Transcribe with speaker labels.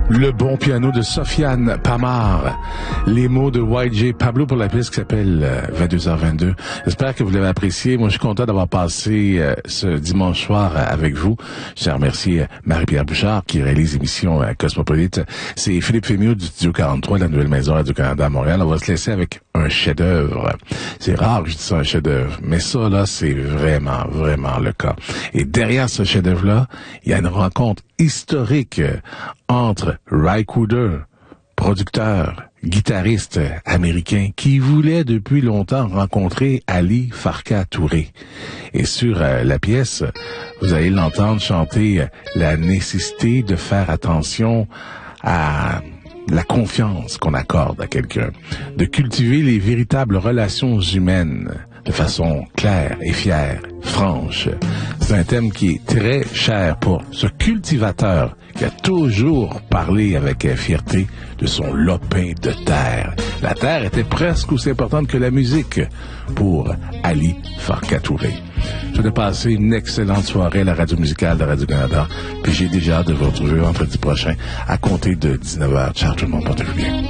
Speaker 1: Le bon piano de Sofiane Pamar. Les mots de YJ Pablo pour la pièce qui s'appelle 22h22. J'espère que vous l'avez apprécié. Moi, je suis content d'avoir passé ce dimanche soir avec vous. Je tiens à remercier Marie-Pierre Bouchard qui réalise l'émission Cosmopolite. C'est Philippe Fémieux du Studio 43 de la Nouvelle Maison Radio-Canada à Montréal. On va se laisser avec un chef-d'œuvre. C'est rare que je dis ça, un chef-d'œuvre. Mais ça, là, c'est vraiment, vraiment le cas. Et derrière ce chef-d'œuvre-là, il y a une rencontre historique entre Ry Cooder, producteur, guitariste américain, qui voulait depuis longtemps rencontrer Ali Farka Touré. Et sur la pièce, vous allez l'entendre chanter la nécessité de faire attention à la confiance qu'on accorde à quelqu'un, de cultiver les véritables relations humaines de façon claire et fière, franche. C'est un thème qui est très cher pour ce cultivateur qui a toujours parlé avec fierté de son lopin de terre. La terre était presque aussi importante que la musique pour Ali Farka Touré. Je vais passer une excellente soirée à la radio musicale de Radio-Canada, puis j'ai déjà hâte de vous retrouver vendredi prochain à compter de 19h. Ciao tout le monde, portez-vous bien.